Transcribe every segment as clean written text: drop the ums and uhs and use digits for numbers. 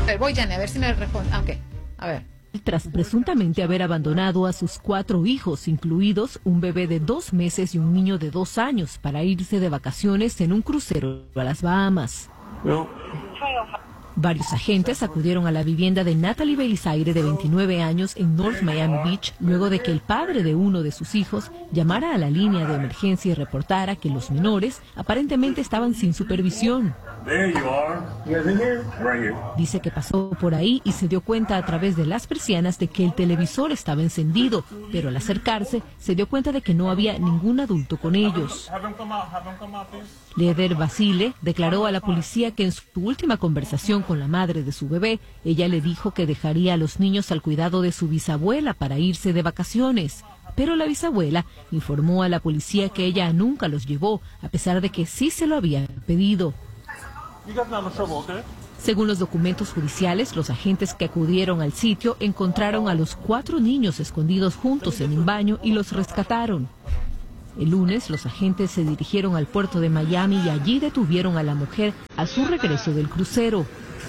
Voy, Jane, a ver si me responde. Ah, ok, a ver. Tras presuntamente haber abandonado a sus 4 hijos, incluidos un bebé de 2 meses y un niño de 2 años, para irse de vacaciones en un crucero a las Bahamas. Varios agentes acudieron a la vivienda de Natalie Belisaire, de 29 años, en North Miami Beach, luego de que el padre de uno de sus hijos llamara a la línea de emergencia y reportara que los menores aparentemente estaban sin supervisión. Dice que pasó por ahí y se dio cuenta a través de las persianas de que el televisor estaba encendido, pero al acercarse se dio cuenta de que no había ningún adulto con ellos. Leder Basile declaró a la policía que en su última conversación con la madre de su bebé, ella le dijo que dejaría a los niños al cuidado de su bisabuela para irse de vacaciones. Pero la bisabuela informó a la policía que ella nunca los llevó, a pesar de que sí se lo había pedido. Según los documentos judiciales, los agentes que acudieron al sitio encontraron a los 4 niños escondidos juntos en un baño y los rescataron. El lunes, los agentes se dirigieron al puerto de Miami y allí detuvieron a la mujer a su regreso del crucero.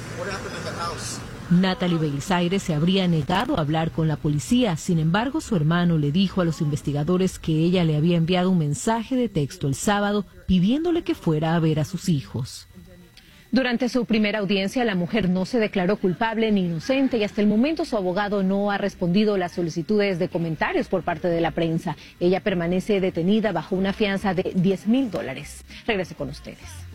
Natalie Belisaire se habría negado a hablar con la policía. Sin embargo, su hermano le dijo a los investigadores que ella le había enviado un mensaje de texto el sábado pidiéndole que fuera a ver a sus hijos. Durante su primera audiencia, la mujer no se declaró culpable ni inocente y hasta el momento su abogado no ha respondido las solicitudes de comentarios por parte de la prensa. Ella permanece detenida bajo una fianza de $10,000. Regreso con ustedes.